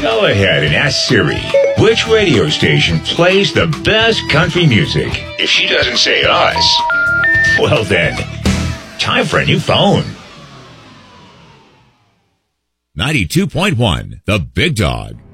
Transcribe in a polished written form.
Go ahead and ask Siri which radio station plays the best country music. If she doesn't say us, well then, time for a new phone. 92.1, The Big Dog.